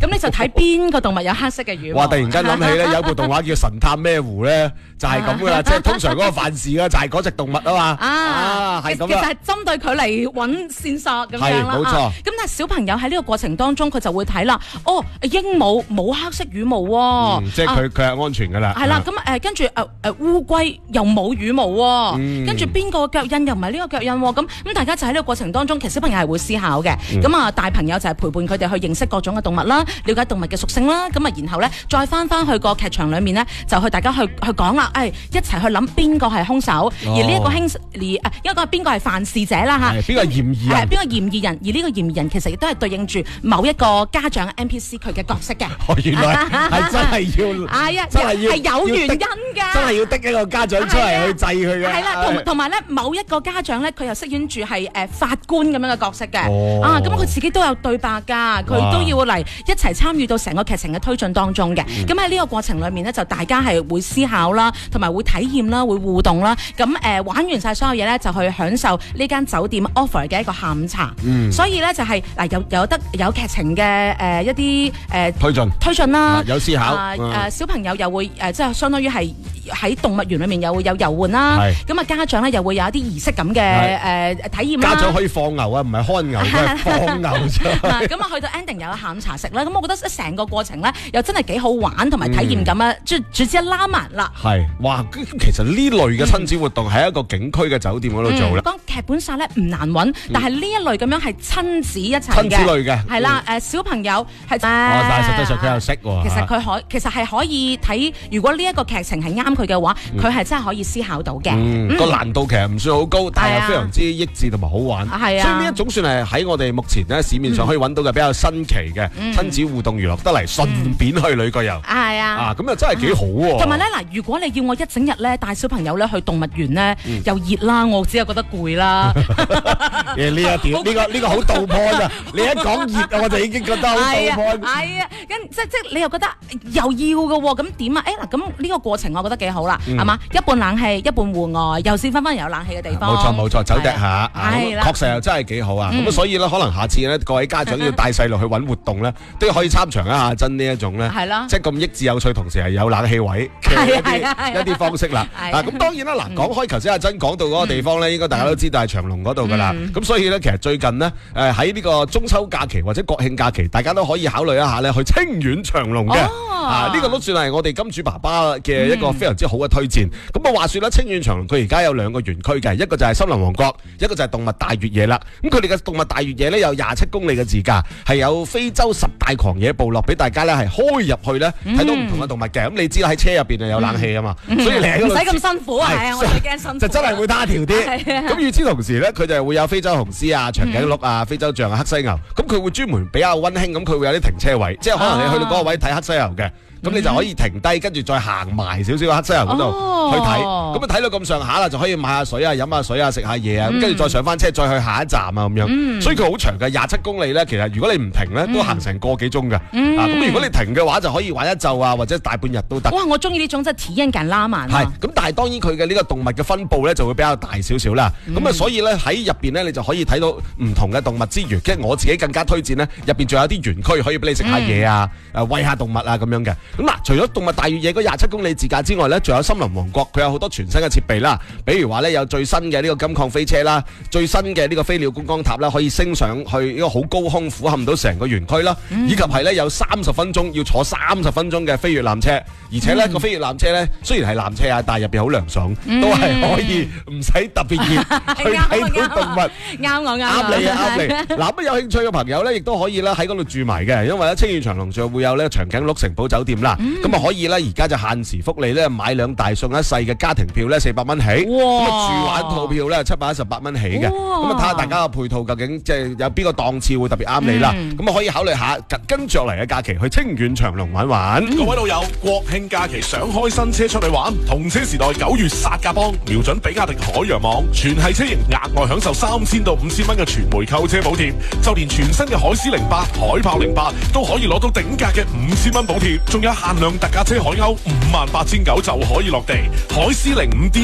咁你就睇邊個動物有黑色嘅羽毛。 哇！突然間諗起咧，有部動畫叫《神探咩湖》咧，就係咁噶啦，即係通常嗰個犯事嘅就係嗰隻動物啊嘛。係咁其實係針對佢嚟揾線索咁樣啦。 係冇錯。 咁但係小朋友喺呢個過程當中，佢就會睇啦。哦，鸚鵡冇黑色羽毛喎， 即係佢係安全噶啦。 係啦，咁跟住烏龜又冇羽毛喎，跟住邊個腳印又唔係呢個腳印喎，咁大家就喺呢個過程當中，其實小朋友係會思考嘅。咁大朋友就係陪伴佢哋去認識各種嘅動物啦，了解動物嘅屬性啦。咁然後咧再翻去個劇場裏面咧，就去大家去講啦，一齊去諗邊個係兇手，而呢一個一個邊個係犯事者啦嚇， 邊個嫌疑人？ 邊個嫌疑人？而呢個嫌疑人其實亦都係對應住某一個家長 NPC 佢嘅角色嘅。 原來係真係要，真係要係有原因㗎， 真係要逼一個家長出嚟去制佢嘅。 係啦，同埋咧某一個家長咧，佢又飾演住係法官咁樣嘅角色嘅。咁佢自己都有對白㗎，佢都要嚟一齊參與到成個劇情嘅推進當中嘅。咁喺呢個過程裏面咧，就大家係會思考啦，同埋會體驗啦，會互動啦。咁玩完晒所有嘢咧，就去享受呢間酒店 offer 嘅一個下午茶。所以咧就係有劇情嘅一啲推進啦， 有思考。 小朋友又會即係相當於係喺動物園裏面又會有遊玩啦。咁家長咧又會有一啲儀式感嘅體驗啦。 家長可以放牛啊，唔係看牛，係放牛啫。 咁去到 ending 有下午茶食啦。咁我覺得成個過程咧又真係幾好玩同埋體驗感啊，即係直接拉埋啦。 係哇，其實呢類嘅親子活動喺一個景區嘅酒店嗰度做咧。 當劇本殺咧唔難揾，但係呢一類咁樣係親子一齊嘅。 親子類嘅係啦，小朋友係。 但係實際上佢又識喎。 其實係可以睇，如果呢一個劇情係啱佢嘅話，佢係真係可以思考到嘅。 個難度其實唔算好高，但係又非常之益智同埋好玩。所以呢一種算係喺我哋目前咧市面上可以揾到嘅比較新奇嘅親子互動娛樂得嚟，順便去旅個遊。 係啊， 咁又真係幾好喎。同埋咧嗱，如果你要我一整日咧帶小朋友咧去動物園咧，又熱啦，我只係覺得攰啦。呢個好倒破咋？你一講熱啊，我就已經覺得好倒破。 係啊，即係你又覺得又要嘅喎，咁點啊？咁呢個過程我覺得幾好啦，係嘛？一半冷氣，一半戶外，又試翻有冷氣嘅地方。 冇錯，走趯下，確實又真係幾好啊！咁所以咧，可能下次咧，各位家長要帶細路去揾活動咧，都可以參詳一下真呢一種咧，即係咁益智有趣，同時係有冷氣位嘅一啲方式啦。咁當然啦，嗱，講開頭先阿珍講到嗰個地方咧，應該大家都知道係長隆嗰度噶啦。咁所以咧，其實最近呢，喺呢個中秋假期或者國慶假期，大家都可以考慮一下咧，去清遠長隆嘅。呢個都算係我哋金主爸爸嘅一個非常之好嘅推薦。咁啊話說咧，清遠長隆佢而家有兩個園區嘅，一個就係森林王國，一個就係動物大越野啦。咁佢哋嘅動物大越野咧有27公里嘅自駕，係有非洲10大狂野部落俾大家咧係開入去咧睇到唔同嘅動物嘅。咁你知啦，喺車入邊有冷氣啊嘛，所以你喺嗰度唔使咁辛苦啊，我最驚辛苦就真係會他條啲。咁與此同時咧，佢就會有非洲雄獅啊、長頸鹿啊、非洲象啊、黑犀牛。咁佢會專門比較溫馨，咁佢會有啲停車位，即係可能你去到嗰個位睇黑犀牛嘅。咁你就可以停低，跟住再行埋少少黑犀牛嗰度去睇。咁啊睇到咁上下啦，就可以買下水啊、飲下水啊、食下嘢啊。咁跟住再上翻車，再去下一站啊咁樣。所以佢好長嘅27公里咧，其實如果你唔停咧，都行成個幾鐘㗎。咁如果你停嘅話，就可以玩一晝啊，或者大半日都得。哇！我中意呢種即係體驗感拉慢。係。咁但係當然佢嘅呢個動物嘅分佈咧就會比較大少少啦。咁啊，所以咧喺入邊咧，你就可以睇到唔同嘅動物之餘，跟住我自己更加推薦咧，入邊仲有啲園區可以俾你食下嘢啊，餵下動物啊咁樣嘅。咁嗱，除咗動物大越野嗰27公里自駕之外咧，仲有森林王國，佢有好多全新嘅設備啦，比如話咧有最新嘅呢個金礦飛車啦，最新嘅呢個飛鳥觀光塔啦，可以升上去一個好高空俯瞰到成個園區啦，以及係咧有30分鐘要坐30分鐘嘅飛越纜車，而且咧個飛越纜車咧雖然係纜車啊，但係入邊好涼爽，都係可以唔使特別熱去睇到動物。啱我啱。啱你啊啱你。嗱，咁有興趣嘅朋友咧，亦都可以咧喺嗰度住埋嘅，因為咧清遠長隆就會有咧長頸鹿城堡酒店啦，咁啊可以咧而家就限時福利咧，買2大送1細嘅家庭票咧400蚊起，咁啊住玩套票咧718蚊起嘅，咁啊睇下大家嘅配套究竟即係有邊個檔次會特別啱你啦，咁啊可以考慮下跟住落嚟嘅假期去清遠長隆玩玩。 各位老友，國慶假期想開新車出去玩，同車時代9月殺價幫，瞄準比亞迪海洋網，全系車型額外享受3000到5000蚊嘅全枚購車補貼，就連全新嘅海獅08、海豹08都可以攞到頂價嘅5000蚊補貼，仲有限量特價車海鷗58900就可以落地，海獅05D